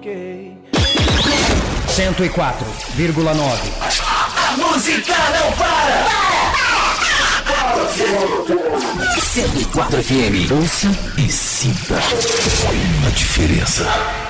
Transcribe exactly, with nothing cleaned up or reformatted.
cento e quatro vírgula nove. A música não para! cento e quatro F M. Ouça e sinta a diferença.